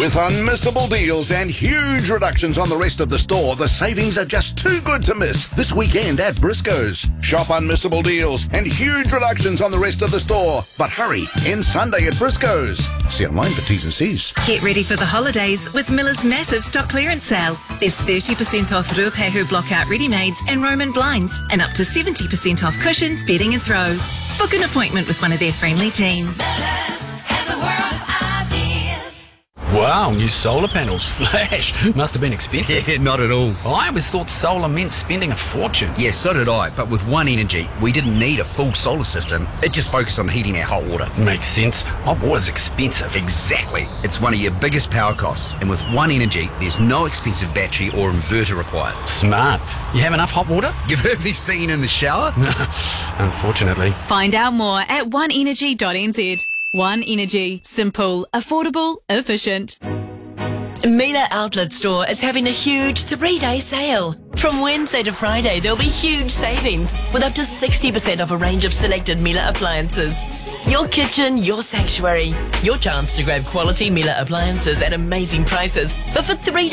With unmissable deals and huge reductions on the rest of the store, the savings are just too good to miss this weekend at Briscoe's. Shop unmissable deals and huge reductions on the rest of the store. But hurry, end Sunday at Briscoe's. See online for T's and C's. Get ready for the holidays with Miller's massive stock clearance sale. There's 30% off Ruopehu Blockout Ready-Mades and Roman blinds and up to 70% off cushions, bedding and throws. Book an appointment with one of their friendly team. Wow, new solar panels. Flash. Must have been expensive. Yeah, not at all. I always thought solar meant spending a fortune. Yeah, so did I. But with One Energy, we didn't need a full solar system. It just focused on heating our hot water. Makes sense. Hot water's expensive. Exactly. It's one of your biggest power costs. And with One Energy, there's no expensive battery or inverter required. Smart. You have enough hot water? You've heard me singing in the shower? Unfortunately. Find out more at oneenergy.nz. One Energy. Simple, affordable, efficient. Miele Outlet Store is having a huge 3-day sale. From Wednesday to Friday, there'll be huge savings with up to 60% off a range of selected Miele appliances. Your kitchen, your sanctuary. Your chance to grab quality Miele appliances at amazing prices. But for 3